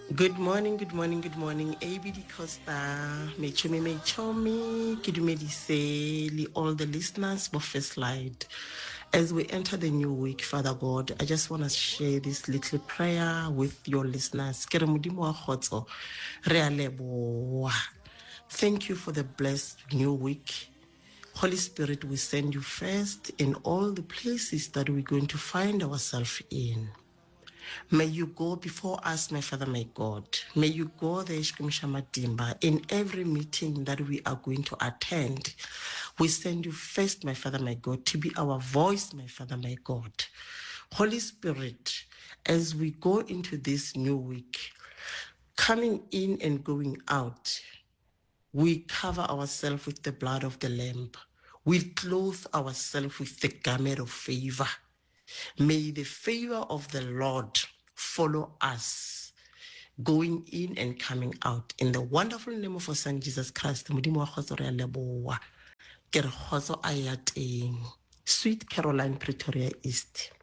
Good morning, good morning, good morning. ABD Costa, Mechomi, Kidumedise, all the listeners for First Light. As we enter the new week, Father God, I just want to share this little prayer with your listeners. Ke re Modimo wa kgotso, re a leboha. Thank you for the blessed new week. Holy Spirit, we send you first in all the places that we're going to find ourselves in. May you go before us, my Father, my God. May you go there, Matimba, in every meeting that we are going to attend. We send you first, my Father, my God, to be our voice, my Father, my God. Holy Spirit, as we go into this new week, coming in and going out, we cover ourselves with the blood of the Lamb. We clothe ourselves with the garment of favor. May the favor of the Lord follow us, going in and coming out. In the wonderful name of our Son, Jesus Christ, Modimo wa kgotso re a leboha. Ke re kgotso a ya teng. Sweet Caroline, Pretoria East.